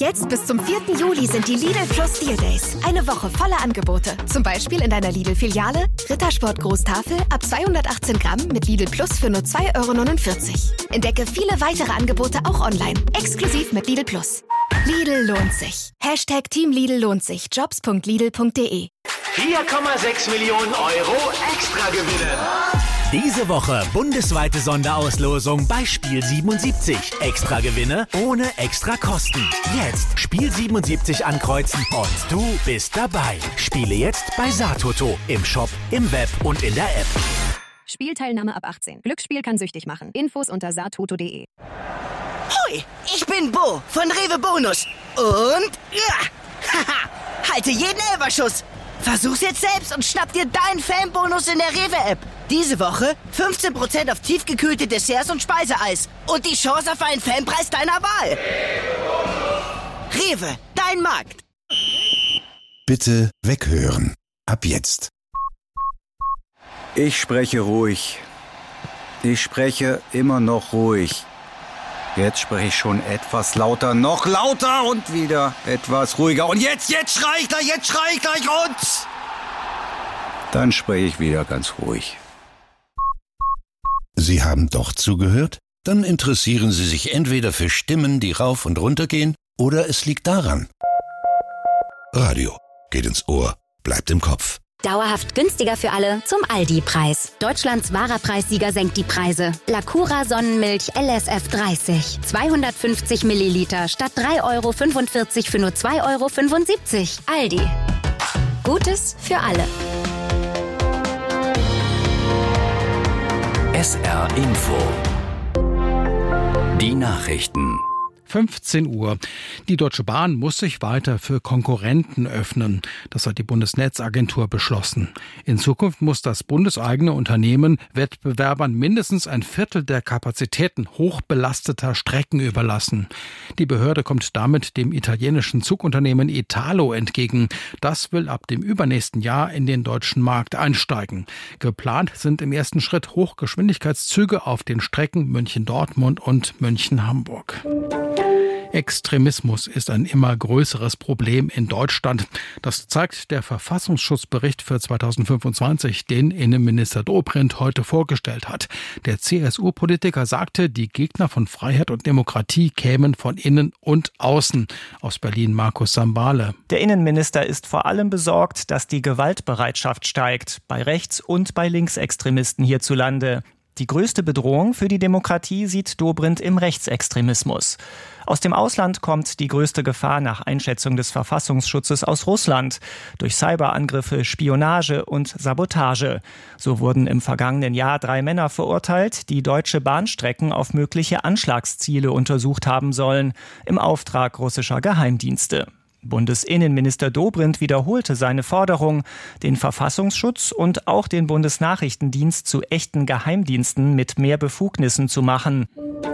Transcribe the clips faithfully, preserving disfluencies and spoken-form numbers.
Jetzt bis zum vierten Juli sind die Lidl Plus Deal Days. Eine Woche voller Angebote. Zum Beispiel in deiner Lidl-Filiale Rittersport Großtafel ab zweihundertachtzehn Gramm mit Lidl Plus für nur zwei Euro neunundvierzig. Entdecke viele weitere Angebote auch online. Exklusiv mit Lidl Plus. Lidl lohnt sich. Hashtag Team Lidl lohnt sich. Jobs punkt lidl punkt de. vier Komma sechs Millionen Euro extra gewinnen. Diese Woche bundesweite Sonderauslosung bei Spiel siebenundsiebzig. Extra Gewinne ohne extra Kosten. Jetzt Spiel siebenundsiebzig ankreuzen und du bist dabei. Spiele jetzt bei Satoto im Shop, im Web und in der App. Spielteilnahme ab achtzehn. Glücksspiel kann süchtig machen. Infos unter satoto punkt de. Hoi, ich bin Bo von Rewe Bonus. Und ja, haha, halte jeden Elferschuss. Versuch's jetzt selbst und schnapp dir deinen Fanbonus in der Rewe-App. Diese Woche fünfzehn Prozent auf tiefgekühlte Desserts und Speiseeis. Und die Chance auf einen Fanpreis deiner Wahl. Rewe, dein Markt. Bitte weghören. Ab jetzt. Ich spreche ruhig. Ich spreche immer noch ruhig. Jetzt spreche ich schon etwas lauter, noch lauter und wieder etwas ruhiger. Und jetzt, jetzt schrei ich gleich, jetzt schrei ich gleich und... Dann spreche ich wieder ganz ruhig. Sie haben doch zugehört? Dann interessieren Sie sich entweder für Stimmen, die rauf und runter gehen, oder es liegt daran. Radio geht ins Ohr, bleibt im Kopf. Dauerhaft günstiger für alle zum Aldi-Preis. Deutschlands wahrer Preissieger senkt die Preise. Lacura Sonnenmilch L S F dreißig. zweihundertfünfzig Milliliter statt drei Euro fünfundvierzig für nur zwei Euro fünfundsiebzig. Aldi. Gutes für alle. S R Info. Die Nachrichten. fünfzehn Uhr. Die Deutsche Bahn muss sich weiter für Konkurrenten öffnen. Das hat die Bundesnetzagentur beschlossen. In Zukunft muss das bundeseigene Unternehmen Wettbewerbern mindestens ein Viertel der Kapazitäten hochbelasteter Strecken überlassen. Die Behörde kommt damit dem italienischen Zugunternehmen Italo entgegen. Das will ab dem übernächsten Jahr in den deutschen Markt einsteigen. Geplant sind im ersten Schritt Hochgeschwindigkeitszüge auf den Strecken München-Dortmund und München-Hamburg. Extremismus ist ein immer größeres Problem in Deutschland. Das zeigt der Verfassungsschutzbericht für zweitausendfünfundzwanzig, den Innenminister Dobrindt heute vorgestellt hat. Der C S U-Politiker sagte, die Gegner von Freiheit und Demokratie kämen von innen und außen. Aus Berlin Markus Sambale. Der Innenminister ist vor allem besorgt, dass die Gewaltbereitschaft steigt, bei Rechts- und bei Linksextremisten hierzulande. Die größte Bedrohung für die Demokratie sieht Dobrindt im Rechtsextremismus. Aus dem Ausland kommt die größte Gefahr nach Einschätzung des Verfassungsschutzes aus Russland. Durch Cyberangriffe, Spionage und Sabotage. So wurden im vergangenen Jahr drei Männer verurteilt, die deutsche Bahnstrecken auf mögliche Anschlagsziele untersucht haben sollen, im Auftrag russischer Geheimdienste. Bundesinnenminister Dobrindt wiederholte seine Forderung, den Verfassungsschutz und auch den Bundesnachrichtendienst zu echten Geheimdiensten mit mehr Befugnissen zu machen.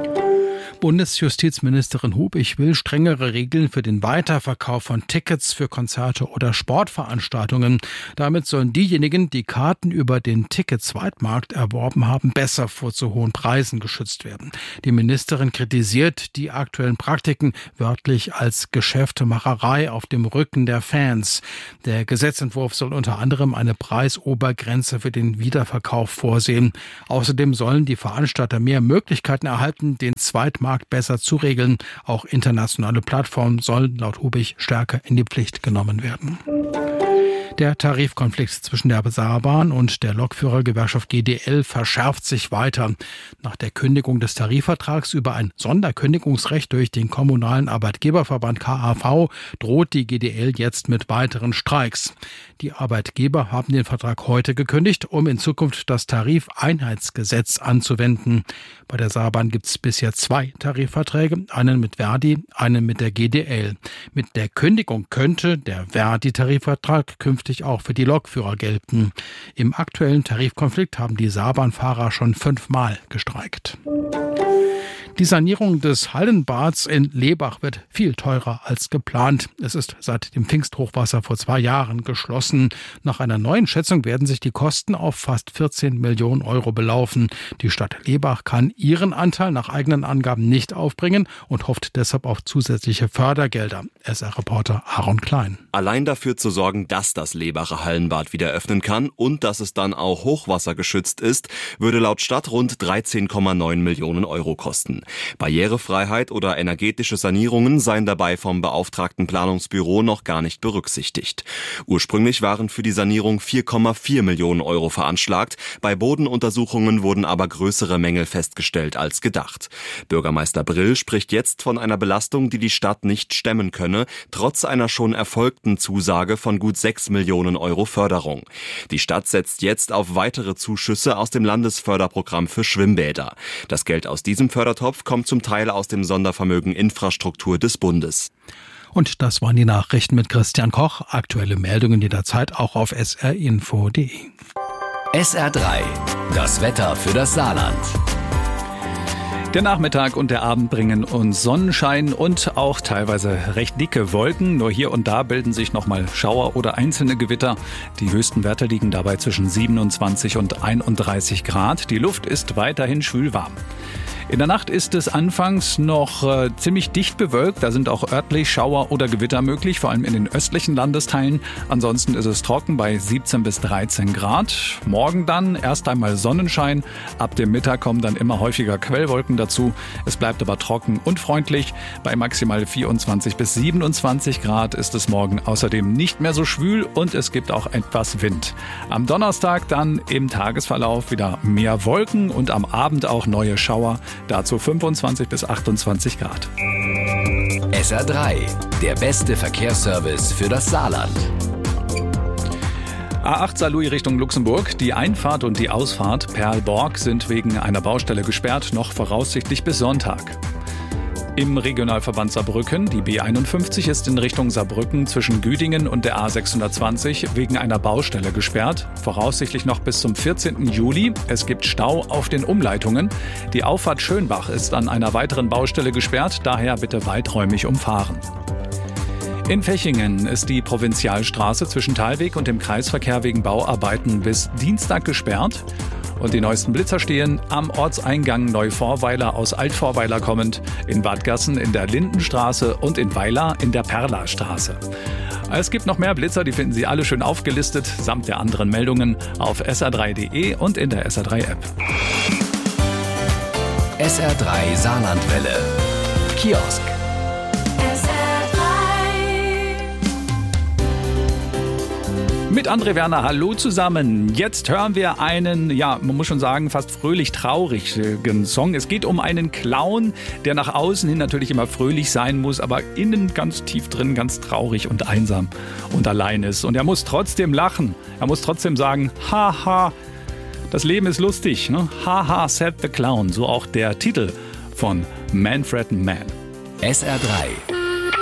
Bundesjustizministerin Hubich will strengere Regeln für den Weiterverkauf von Tickets für Konzerte oder Sportveranstaltungen. Damit sollen diejenigen, die Karten über den Ticket-Zweitmarkt erworben haben, besser vor zu hohen Preisen geschützt werden. Die Ministerin kritisiert die aktuellen Praktiken wörtlich als Geschäftemacherei auf dem Rücken der Fans. Der Gesetzentwurf soll unter anderem eine Preisobergrenze für den Wiederverkauf vorsehen. Außerdem sollen die Veranstalter mehr Möglichkeiten erhalten, den Zweitmarkt besser zu regeln. Auch internationale Plattformen sollen laut Hubich stärker in die Pflicht genommen werden. Der Tarifkonflikt zwischen der Saarbahn und der Lokführergewerkschaft G D L verschärft sich weiter. Nach der Kündigung des Tarifvertrags über ein Sonderkündigungsrecht durch den kommunalen Arbeitgeberverband K A V droht die G D L jetzt mit weiteren Streiks. Die Arbeitgeber haben den Vertrag heute gekündigt, um in Zukunft das Tarifeinheitsgesetz anzuwenden. Bei der Saarbahn gibt es bisher zwei Tarifverträge, einen mit Verdi, einen mit der G D L. Mit der Kündigung könnte der Verdi-Tarifvertrag künftig auch für die Lokführer gelten. Im aktuellen Tarifkonflikt haben die Saarbahnfahrer schon fünfmal gestreikt. Die Sanierung des Hallenbads in Lebach wird viel teurer als geplant. Es ist seit dem Pfingsthochwasser vor zwei Jahren geschlossen. Nach einer neuen Schätzung werden sich die Kosten auf fast vierzehn Millionen Euro belaufen. Die Stadt Lebach kann ihren Anteil nach eigenen Angaben nicht aufbringen und hofft deshalb auf zusätzliche Fördergelder. S R-Reporter Aaron Klein. Allein dafür zu sorgen, dass das Lebacher Hallenbad wieder öffnen kann und dass es dann auch hochwassergeschützt ist, würde laut Stadt rund dreizehn Komma neun Millionen Euro kosten. Barrierefreiheit oder energetische Sanierungen seien dabei vom beauftragten Planungsbüro noch gar nicht berücksichtigt. Ursprünglich waren für die Sanierung vier Komma vier Millionen Euro veranschlagt. Bei Bodenuntersuchungen wurden aber größere Mängel festgestellt als gedacht. Bürgermeister Brill spricht jetzt von einer Belastung, die die Stadt nicht stemmen könne, trotz einer schon erfolgten Zusage von gut sechs Millionen Euro Förderung. Die Stadt setzt jetzt auf weitere Zuschüsse aus dem Landesförderprogramm für Schwimmbäder. Das Geld aus diesem Fördertopf kommt zum Teil aus dem Sondervermögen Infrastruktur des Bundes. Und das waren die Nachrichten mit Christian Koch. Aktuelle Meldungen jederzeit auch auf s r info punkt d e. S R drei, das Wetter für das Saarland. Der Nachmittag und der Abend bringen uns Sonnenschein und auch teilweise recht dicke Wolken. Nur hier und da bilden sich nochmal Schauer oder einzelne Gewitter. Die höchsten Werte liegen dabei zwischen siebenundzwanzig und einunddreißig Grad. Die Luft ist weiterhin schwül warm. In der Nacht ist es anfangs noch äh, ziemlich dicht bewölkt. Da sind auch örtlich Schauer oder Gewitter möglich, vor allem in den östlichen Landesteilen. Ansonsten ist es trocken bei siebzehn bis dreizehn Grad. Morgen dann erst einmal Sonnenschein. Ab dem Mittag kommen dann immer häufiger Quellwolken dazu. Es bleibt aber trocken und freundlich. Bei maximal vierundzwanzig bis siebenundzwanzig Grad ist es morgen außerdem nicht mehr so schwül und es gibt auch etwas Wind. Am Donnerstag dann im Tagesverlauf wieder mehr Wolken und am Abend auch neue Schauer. Dazu fünfundzwanzig bis achtundzwanzig Grad. S R drei, der beste Verkehrsservice für das Saarland. A acht Saarlouis Richtung Luxemburg. Die Einfahrt und die Ausfahrt Perl-Borg sind wegen einer Baustelle gesperrt, noch voraussichtlich bis Sonntag. Im Regionalverband Saarbrücken, die B einundfünfzig ist in Richtung Saarbrücken zwischen Güdingen und der A sechshundertzwanzig wegen einer Baustelle gesperrt, voraussichtlich noch bis zum vierzehnten Juli. Es gibt Stau auf den Umleitungen. Die Auffahrt Schönbach ist an einer weiteren Baustelle gesperrt, daher bitte weiträumig umfahren. In Fechingen ist die Provinzialstraße zwischen Thalweg und dem Kreisverkehr wegen Bauarbeiten bis Dienstag gesperrt. Und die neuesten Blitzer stehen am Ortseingang Neuvorweiler aus Altvorweiler kommend, in Wadgassen in der Lindenstraße und in Weiler in der Perlastraße. Es gibt noch mehr Blitzer, die finden Sie alle schön aufgelistet, samt der anderen Meldungen auf s r drei punkt d e und in der S R drei App. S R drei Saarlandwelle. Kiosk. Mit André Werner, hallo zusammen. Jetzt hören wir einen, ja, man muss schon sagen, fast fröhlich traurigen Song. Es geht um einen Clown, der nach außen hin natürlich immer fröhlich sein muss, aber innen ganz tief drin ganz traurig und einsam und allein ist. Und er muss trotzdem lachen. Er muss trotzdem sagen, haha, das Leben ist lustig, ne? Haha, said the clown. So auch der Titel von Manfred Mann. S R drei.